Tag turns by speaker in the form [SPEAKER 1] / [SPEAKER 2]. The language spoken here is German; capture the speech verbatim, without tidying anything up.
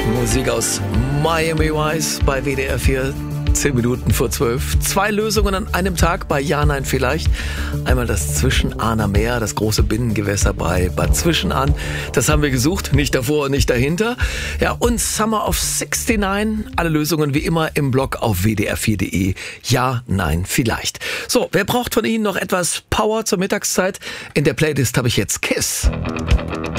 [SPEAKER 1] Musik aus Miami Vice bei W D R vier, zehn Minuten vor zwölf. Zwei Lösungen an einem Tag bei Ja, Nein, Vielleicht. Einmal das Zwischen-Ahner Meer, das große Binnengewässer bei Bad Zwischenahn. Das haben wir gesucht, nicht davor und nicht dahinter. Ja, und Summer of sixty-nine. Alle Lösungen wie immer im Blog auf w d r vier punkt de. Ja, Nein, Vielleicht. So, wer braucht von Ihnen noch etwas Power zur Mittagszeit? In der Playlist habe ich jetzt Kiss.